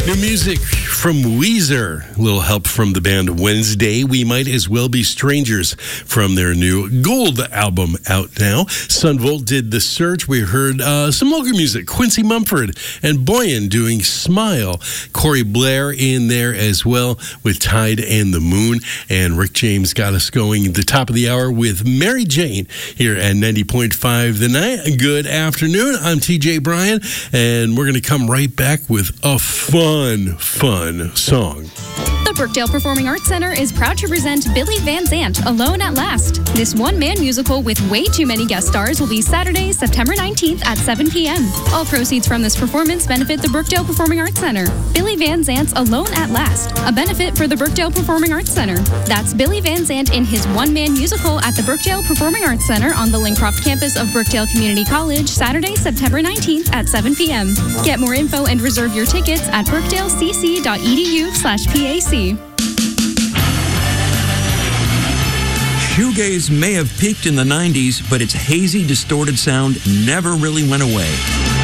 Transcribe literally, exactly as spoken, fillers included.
New music from Weezer. A little help from the band Wednesday. We Might As Well Be Strangers from their new Gold album out now. Sunvolt did The Search. We heard uh, some local music. Quincy Mumford and Boyan doing Smile. Corey Blair in there as well with Tide and the Moon. And Rick James got us going at the top of the hour with Mary Jane here at ninety point five The Night. Good afternoon. I'm T J Bryan, and we're going to come right back with a fun, fun song. The Brookdale Performing Arts Center is proud to present Billy Van Zandt, Alone at Last. This one-man musical with way too many guest stars will be Saturday, September nineteenth at seven p.m. All proceeds from this performance benefit the Brookdale Performing Arts Center. Billy Van Zandt's Alone at Last, a benefit for the Brookdale Performing Arts Center. That's Billy Van Zandt in his one-man musical at the Brookdale Performing Arts Center on the Lincroft campus of Brookdale Community College, Saturday, September nineteenth at seven p.m. Get more info and reserve your tickets at brookdalecc.edu slash PAC. Shoegaze may have peaked in the nineties, but its hazy, distorted sound never really went away.